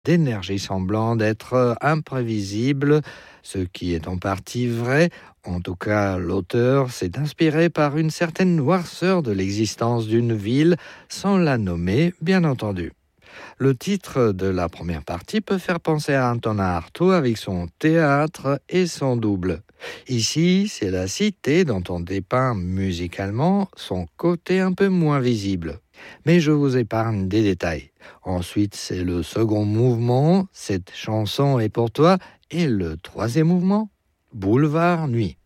d'énergie semblant d'être imprévisible, ce qui est en partie vrai. En tout cas, l'auteur s'est inspiré par une certaine noirceur de l'existence d'une ville, sans la nommer, bien entendu. Le titre de la première partie peut faire penser à Antonin Artaud avec son théâtre et son double. Ici, c'est la cité dont on dépeint musicalement son côté un peu moins visible. Mais je vous épargne des détails. Ensuite, c'est le second mouvement, cette chanson est pour toi, et le troisième mouvement, Boulevard Nuit.